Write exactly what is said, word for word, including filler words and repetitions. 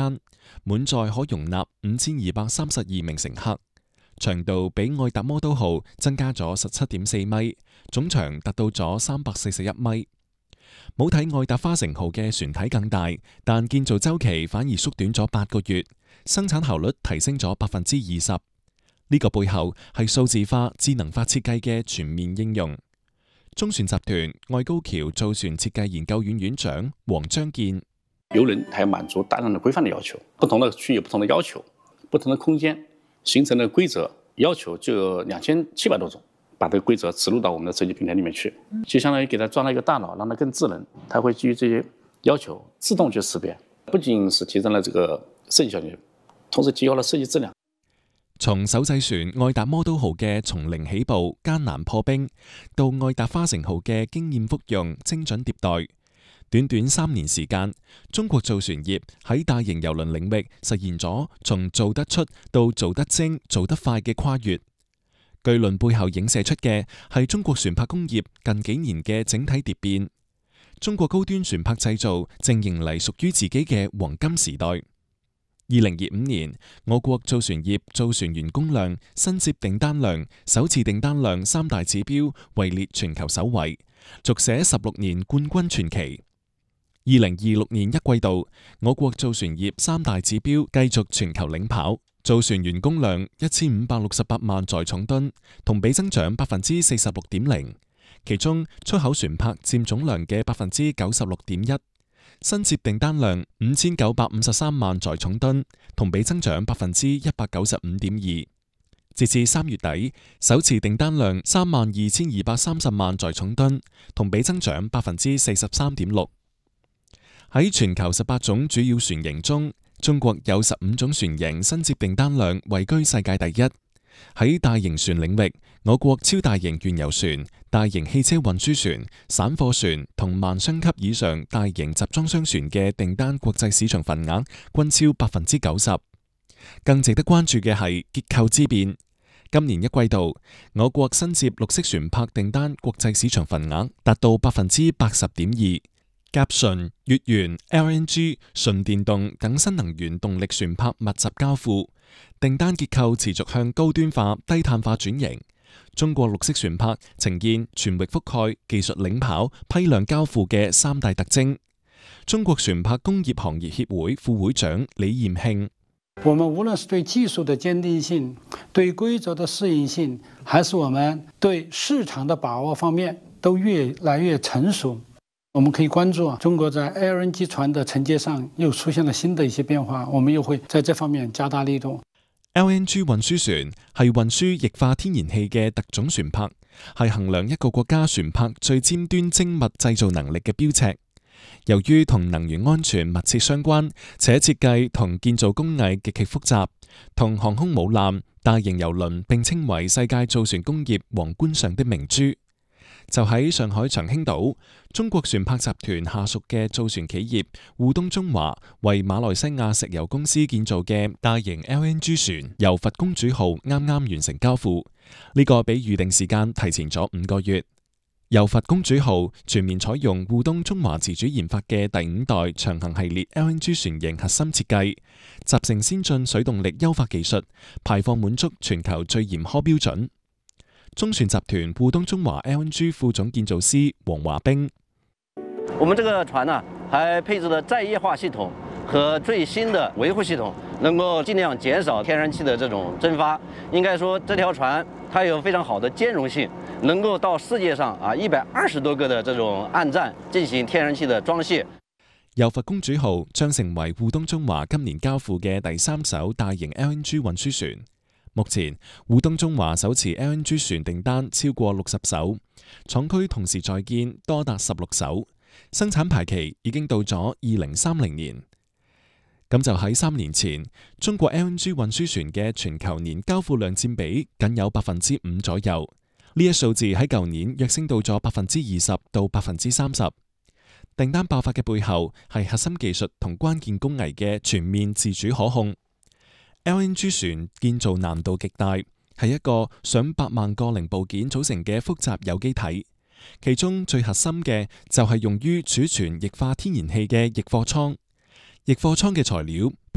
間，滿載可容納五千二百三十二名乘客，長度比愛達魔都號增加咗十七點四米，總長達到咗三百四十一米。冇睇愛達花城號嘅船體更大，但建造週期反而縮短咗八個月，生產效率提升咗百分之二十。呢個背後係數字化、智能化設計嘅全面應用。中船集團愛高橋造船設計研究院院長黃章健： 郵輪它要滿足大量的規範的要求，不同的區有不同的要求，不同的空間形成的規則要求就有兩千七百多種，把這個規則植入到我們的設計平台裡面去，就相當於給它裝了一個大腦，讓它更智能，它會基於這些要求自動去識別，不僅是提升了這個設計效率，同時提高了設計質量。 從首製船愛達魔都號嘅從零起步、艱難破冰，到愛達花城號嘅經驗複用、精準迭代，短短三年時間，中國造船業喺大型郵輪領域實現咗從做得出到做得精、做得快嘅跨越。巨輪背後映射出嘅係中國船舶工業近幾年嘅整體蝶變。中國高端船舶製造正迎嚟屬於自己嘅黃金時代。二零二五年，我國造船業造船員工量、新接訂單量、首次訂單量三大指標位列全球首位，續寫十六年冠軍傳奇。二零二六年一季度，我國造船業三大指標繼續全球領跑，造船員工量一千五百六十八萬載重噸，同比增長百分之四十六點零，其中出口船舶佔總量嘅百分之九十六點一。新接訂單量五千九百五十三萬載重噸，同比增長百分之一百九十五點二。截至三月底，首次訂單量三萬二千二百三十萬載重噸，同比增長百分之四十三點六。喺全球十八種主要船型中，中國有十五種船型新接訂單量位居世界第一。喺大型船領域，我國超大型原油船、大型汽車運輸船、散貨船同萬箱級以上大型集裝箱船嘅訂單國際市場份額均超百分之九十。更值得關注嘅係結構之變。今年一季度，我國新接綠色船舶訂單國際市場份額達到百分之八十點二。甲醇、乙烷、L N G、純電動等新能源動力船舶密集交付，訂單結構持續向高端化、低碳化轉型。中國綠色船舶呈現全域覆蓋、技術領跑、批量交付嘅三大特徵。中國船舶工業行業協會副會長李彥慶： 我們無論是對技術的堅定性、對規則的適應性，還是我們對市場的把握方面，都越來越成熟。我們可以關注中國在 L N G 船的承接上又出現了新的一些變化，我們又會在這方面加大力度。 L N G 運輸船係運輸液化天然氣嘅特種船舶，係衡量一個國家船舶最尖端精密製造能力嘅標尺。由於同能源安全密切相關，且設計同建造工藝極其複雜，同航空母艦、大型郵輪並稱為世界造船工業皇冠上的明珠。就喺上海長興島，中國船舶集團下屬嘅造船企業滬東中華為馬來西亞石油公司建造嘅大型 L N G 船柔佛公主號啱啱完成交付，呢、這個比預定時間提前咗五個月。柔佛公主號全面採用滬東中華自主研發嘅第五代長行系列 L N G 船型核心設計，集成先進水動力優化技術，排放滿足全球最嚴苛標準。中船集團滬東中華 L N G 副總建造師黃華兵： 我們這個船呢，還配置了載液化系統和最新的維護系統，能夠盡量減少天然氣的這種蒸發。應該說，這條船它有非常好的兼容性，能夠到世界上啊一百二十多個的這種岸站進行天然氣的裝卸。 柔佛公主號將成為滬東中華今年交付嘅第三艘大型 L N G 運輸船。目前，滬東中華手持 L N G 船訂單超過六十艘，廠區同時在建多達十六艘，生產排期已經到咗二零三零年。咁就喺三年前，中國 L N G 運輸船嘅全球年交付量佔比僅有百分之五左右，呢一數字喺舊年躍升到咗百分之二十到百分之三十。訂單爆發嘅背後係核心技術同關鍵工藝嘅全面自主可控。L N G 船建造難度極大，係一個上百萬個零部件組成嘅複雜有機體，其中最核心嘅就係用於儲存液化天然氣嘅液貨艙。液貨艙嘅材料